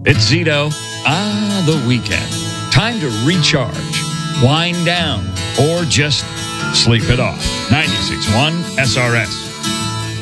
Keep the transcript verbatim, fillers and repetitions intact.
It's Zito. Ah, the weekend. Time to recharge, wind down, or just sleep it off. ninety-six point one S R S.